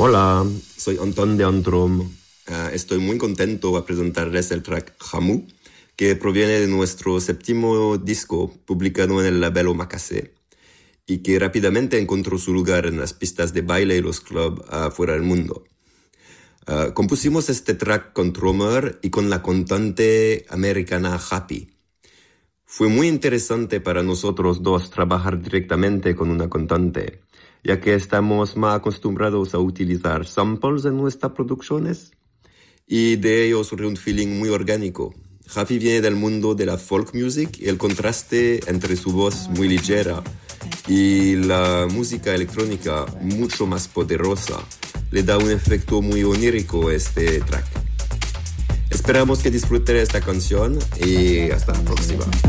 Hola, soy Anton de Antrom. Estoy muy contento a presentarles el track Hamu, que proviene de nuestro séptimo disco publicado en el label Omakase y que rápidamente encontró su lugar en las pistas de baile y los clubs afuera del mundo. Compusimos este track con Tromer y con la cantante americana Happy. Fue muy interesante para nosotros dos trabajar directamente con una cantante, ya que estamos más acostumbrados a utilizar samples en nuestras producciones y de ello surgió un feeling muy orgánico. Happy viene del mundo de la folk music y el contraste entre su voz muy ligera y la música electrónica mucho más poderosa le da un efecto muy onírico a este track. Esperamos que disfruten esta canción y hasta la próxima.